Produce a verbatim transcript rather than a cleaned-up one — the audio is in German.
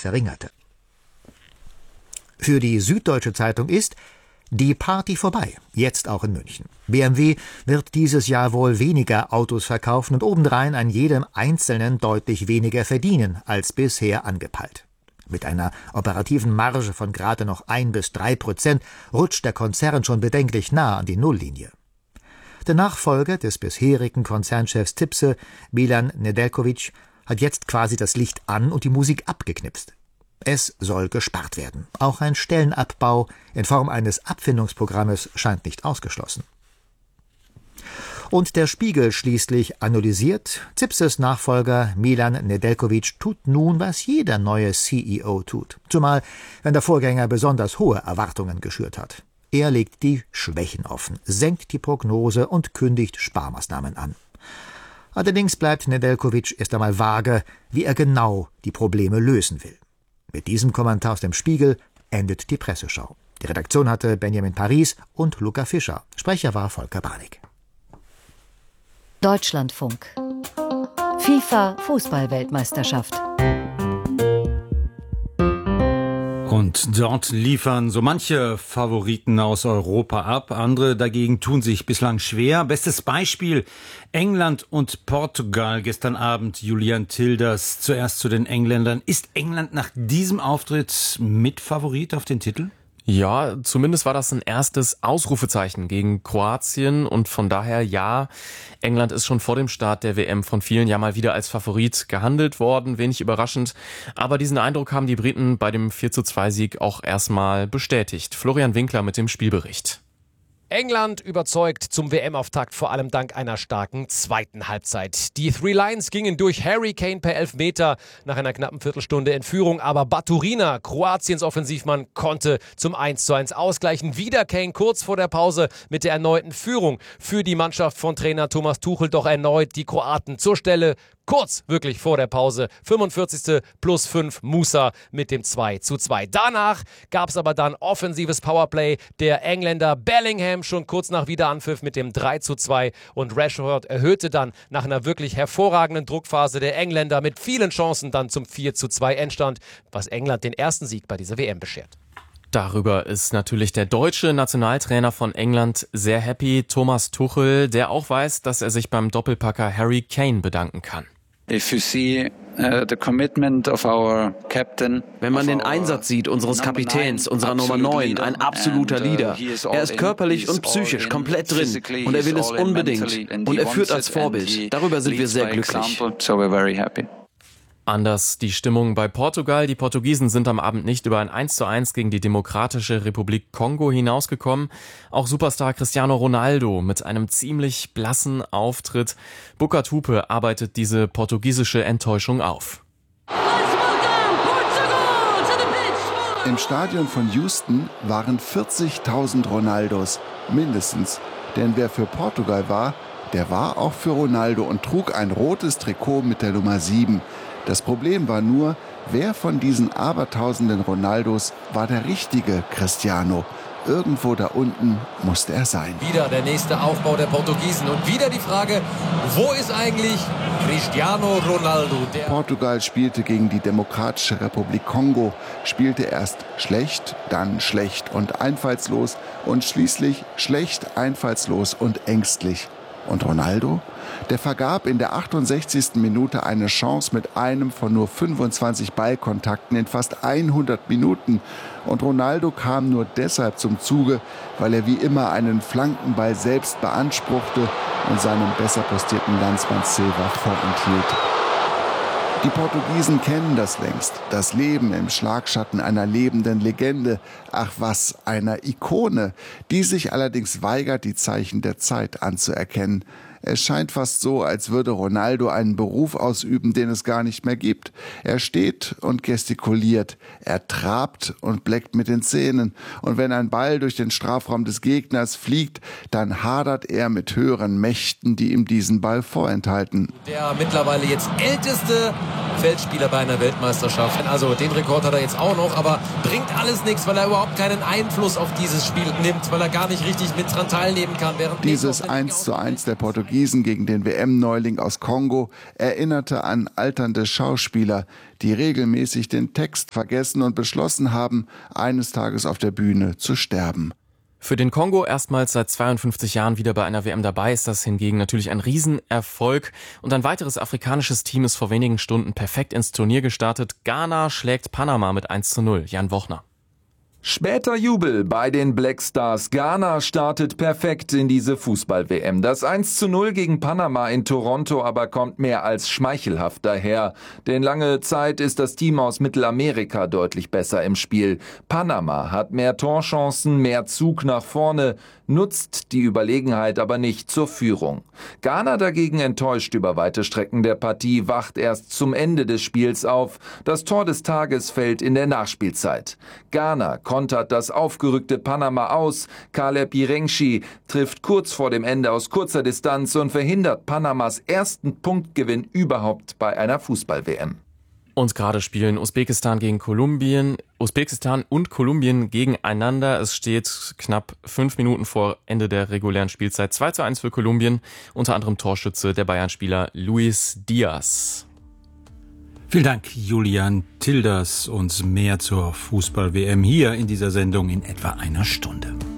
verringerte. Für die Süddeutsche Zeitung ist die Party vorbei, jetzt auch in München. B M W wird dieses Jahr wohl weniger Autos verkaufen und obendrein an jedem Einzelnen deutlich weniger verdienen als bisher angepeilt. Mit einer operativen Marge von gerade noch ein bis drei Prozent rutscht der Konzern schon bedenklich nah an die Nulllinie. Der Nachfolger des bisherigen Konzernchefs Zipse, Milan Nedeljković, hat jetzt quasi das Licht an und die Musik abgeknipst. Es soll gespart werden. Auch ein Stellenabbau in Form eines Abfindungsprogrammes scheint nicht ausgeschlossen. Und der Spiegel schließlich analysiert, Zipses Nachfolger Milan Nedeljković tut nun, was jeder neue C E O tut. Zumal, wenn der Vorgänger besonders hohe Erwartungen geschürt hat. Er legt die Schwächen offen, senkt die Prognose und kündigt Sparmaßnahmen an. Allerdings bleibt Nedeljković erst einmal vage, wie er genau die Probleme lösen will. Mit diesem Kommentar aus dem Spiegel endet die Presseschau. Die Redaktion hatte Benjamin Paris und Luca Fischer. Sprecher war Volker Barnig. Deutschlandfunk. FIFA-Fußball-Weltmeisterschaft. Und dort liefern so manche Favoriten aus Europa ab. Andere dagegen tun sich bislang schwer. Bestes Beispiel England und Portugal. Gestern Abend Julian Tilders zuerst zu den Engländern. Ist England nach diesem Auftritt Mitfavorit auf den Titel? Ja, zumindest war das ein erstes Ausrufezeichen gegen Kroatien und von daher ja, England ist schon vor dem Start der W M von vielen ja mal wieder als Favorit gehandelt worden, wenig überraschend, aber diesen Eindruck haben die Briten bei dem vier zu zwei Sieg auch erstmal bestätigt. Florian Winkler mit dem Spielbericht. England überzeugt zum W M-Auftakt vor allem dank einer starken zweiten Halbzeit. Die Three Lions gingen durch Harry Kane per Elfmeter nach einer knappen Viertelstunde in Führung, aber Baturina, Kroatiens Offensivmann, konnte zum eins zu eins ausgleichen. Wieder Kane kurz vor der Pause mit der erneuten Führung für die Mannschaft von Trainer Thomas Tuchel, doch erneut die Kroaten zur Stelle. Kurz wirklich vor der Pause, fünfundvierzigste plus fünf Musa mit dem zwei zu zwei. Danach gab es aber dann offensives Powerplay der Engländer. Bellingham schon kurz nach Wiederanpfiff mit dem drei zu zwei und Rashford erhöhte dann nach einer wirklich hervorragenden Druckphase der Engländer mit vielen Chancen dann zum vier zu zwei Endstand, was England den ersten Sieg bei dieser W M beschert. Darüber ist natürlich der deutsche Nationaltrainer von England sehr happy, Thomas Tuchel, der auch weiß, dass er sich beim Doppelpacker Harry Kane bedanken kann. If you see uh, the commitment of our captain, wenn man den Einsatz sieht unseres Kapitäns, unserer Nummer neun, ein absoluter Leader. Er ist körperlich und psychisch komplett drin und er will es unbedingt und er führt als Vorbild. Darüber sind wir sehr glücklich. Anders die Stimmung bei Portugal. Die Portugiesen sind am Abend nicht über ein eins zu eins gegen die Demokratische Republik Kongo hinausgekommen. Auch Superstar Cristiano Ronaldo mit einem ziemlich blassen Auftritt. Burkhard Hupe arbeitet diese portugiesische Enttäuschung auf. Im Stadion von Houston waren vierzigtausend Ronaldos, mindestens. Denn wer für Portugal war, der war auch für Ronaldo und trug ein rotes Trikot mit der Nummer sieben. Das Problem war nur, wer von diesen abertausenden Ronaldos war der richtige Cristiano? Irgendwo da unten musste er sein. Wieder der nächste Aufbau der Portugiesen und wieder die Frage, wo ist eigentlich Cristiano Ronaldo? Der Portugal spielte gegen die Demokratische Republik Kongo, spielte erst schlecht, dann schlecht und einfallslos und schließlich schlecht, einfallslos und ängstlich. Und Ronaldo? Der vergab in der achtundsechzigsten Minute eine Chance mit einem von nur fünfundzwanzig Ballkontakten in fast hundert Minuten. Und Ronaldo kam nur deshalb zum Zuge, weil er wie immer einen Flankenball selbst beanspruchte und seinem besser postierten Landsmann Silva vorenthielt. Die Portugiesen kennen das längst, das Leben im Schlagschatten einer lebenden Legende, ach was, einer Ikone, die sich allerdings weigert, die Zeichen der Zeit anzuerkennen. Es scheint fast so, als würde Ronaldo einen Beruf ausüben, den es gar nicht mehr gibt. Er steht und gestikuliert, er trabt und bleckt mit den Zähnen. Und wenn ein Ball durch den Strafraum des Gegners fliegt, dann hadert er mit höheren Mächten, die ihm diesen Ball vorenthalten. Der mittlerweile jetzt älteste Feldspieler bei einer Weltmeisterschaft. Also den Rekord hat er jetzt auch noch, aber bringt alles nichts, weil er überhaupt keinen Einfluss auf dieses Spiel nimmt, weil er gar nicht richtig mit dran teilnehmen kann. Während Dieses eins zu eins der Portugiesen gegen den W M-Neuling aus Kongo erinnerte an alternde Schauspieler, die regelmäßig den Text vergessen und beschlossen haben, eines Tages auf der Bühne zu sterben. Für den Kongo erstmals seit zweiundfünfzig Jahren wieder bei einer W M dabei ist das hingegen natürlich ein Riesenerfolg. Und ein weiteres afrikanisches Team ist vor wenigen Stunden perfekt ins Turnier gestartet. Ghana schlägt Panama mit eins zu null. Jan Wochner. Später Jubel bei den Black Stars. Ghana startet perfekt in diese Fußball-W M. Das eins zu null gegen Panama in Toronto aber kommt mehr als schmeichelhaft daher. Denn lange Zeit ist das Team aus Mittelamerika deutlich besser im Spiel. Panama hat mehr Torchancen, mehr Zug nach vorne, nutzt die Überlegenheit aber nicht zur Führung. Ghana dagegen enttäuscht über weite Strecken der Partie, wacht erst zum Ende des Spiels auf. Das Tor des Tages fällt in der Nachspielzeit. Ghana kontert das aufgerückte Panama aus. Caleb Irengshi trifft kurz vor dem Ende aus kurzer Distanz und verhindert Panamas ersten Punktgewinn überhaupt bei einer Fußball-W M. Und gerade spielen Usbekistan gegen Kolumbien, Usbekistan und Kolumbien gegeneinander. Es steht knapp fünf Minuten vor Ende der regulären Spielzeit. zwei zu eins für Kolumbien, unter anderem Torschütze der Bayern-Spieler Luis Diaz. Vielen Dank, Julian Tilders. Und mehr zur Fußball-W M hier in dieser Sendung in etwa einer Stunde.